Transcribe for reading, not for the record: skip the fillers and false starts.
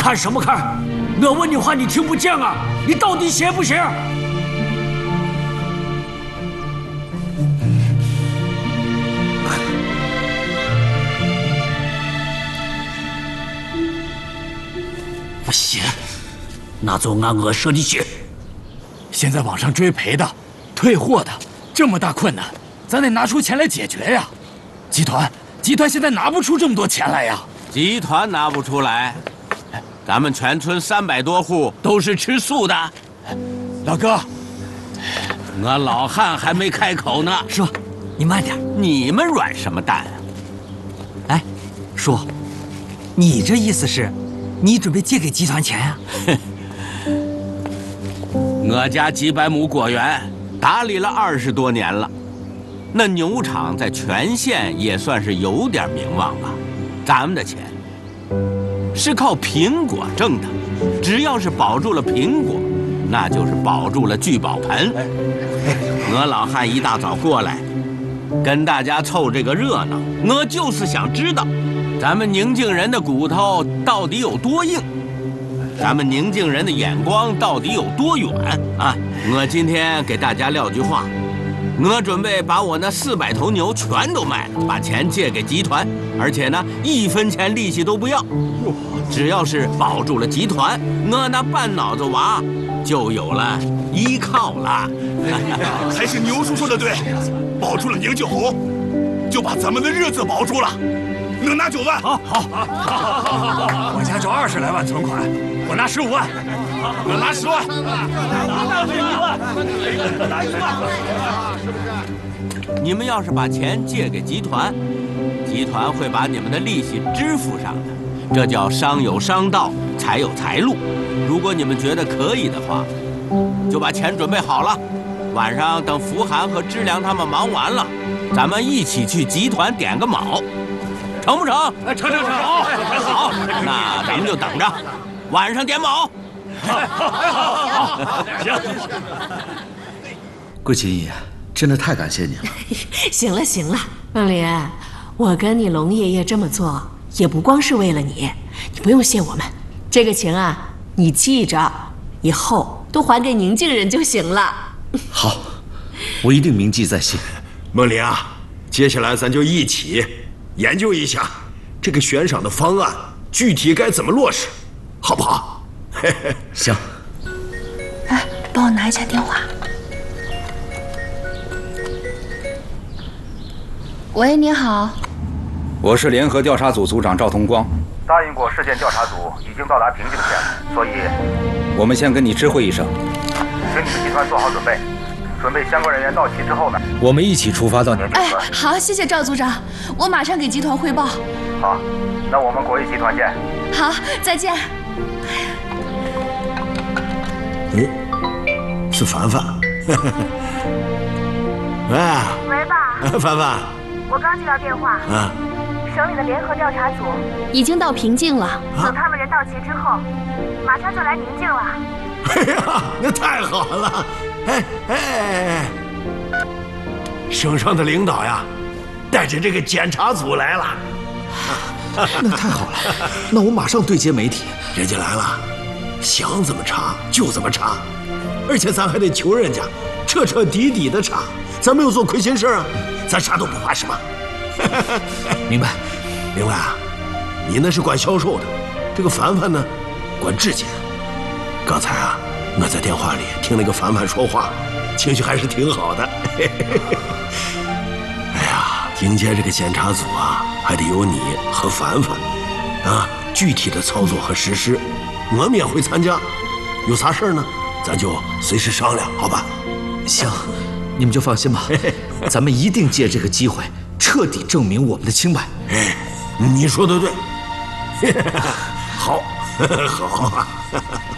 看什么看？我问你话你听不见啊！你到底写不写？不写，那就按我说的写。 现在网上追赔的、退货的，这么大困难，咱得拿出钱来解决呀！集团现在拿不出这么多钱来呀！ 集团拿不出来，咱们全村300多户都是吃素的。 老哥， 我老汉还没开口呢。 叔，你慢点。 你们软什么蛋啊？ 哎，叔，你这意思是，你准备借给集团钱呀？ 我家几百亩果园打理了20多年了，那牛场在全县也算是有点名望吧。咱们的钱是靠苹果挣的，只要是保住了苹果，那就是保住了聚宝盆。我老汉一大早过来，跟大家凑这个热闹，我就是想知道，咱们宁静人的骨头到底有多硬，咱们宁静人的眼光到底有多远啊！我今天给大家撂句话，我准备把我那400头牛全都卖了，把钱借给集团，而且呢，1分钱利息都不要。只要是保住了集团，我那半脑子娃就有了依靠了。 还是牛叔说的对，保住了宁静红，就把咱们的日子保住了。能拿9万？ 好，我家就20来万存款，我拿15万， 我拿10万， 拿1万。你们要是把钱借给集团，集团会把你们的利息支付上的，这叫商有商道，财有财路。如果你们觉得可以的话，就把钱准备好了，晚上等福涵和知良他们忙完了，咱们一起去集团点个卯。成不成？ 成。 好，那咱们就等着，晚上点卯。 好，行。 桂琴姨，真的太感谢你了。 行了，梦林，我跟你龙爷爷这么做，也不光是为了你，你不用谢我们。这个情啊，你记着，以后都还给宁静人就行了。 好，我一定铭记在心。 梦玲啊，接下来咱就一起研究一下这个悬赏的方案，具体该怎么落实，好不好？ 行。 哎，帮我拿一下电话。喂，你好。 我是联合调查组组长赵同光。 答应过事件调查组已经到达平静县，所以我们先跟你知会一声， 请你们集团做好准备。准备相关人员到齐之后呢， 我们一起出发到宁静。 哎，好，谢谢赵组长，我马上给集团汇报。 好，那我们国艺集团见。 好，再见。 是凡凡。喂， 爸。 凡凡， 我刚接到电话。省里的联合调查组已经到平静了。 等他们人到齐之后，马上就来宁静了。 哎呀，那太好了！哎，省上的领导呀，带着这个检查组来了。 那太好了，那我马上对接媒体。 人家来了，想怎么查就怎么查，而且咱还得求人家彻彻底底的查，咱没有做亏心事啊，咱啥都不怕是吧？ 明白啊。你那是管销售的，这个凡凡呢，管质检。刚才啊，我在电话里听那个凡凡说话，情绪还是挺好的。哎呀，迎接这个检查组啊，还得有你和凡凡啊，具体的操作和实施，我们也会参加。有啥事呢，咱就随时商量，好吧？ 行，你们就放心吧，咱们一定借这个机会彻底证明我们的清白。 哎，你说的对。好，好。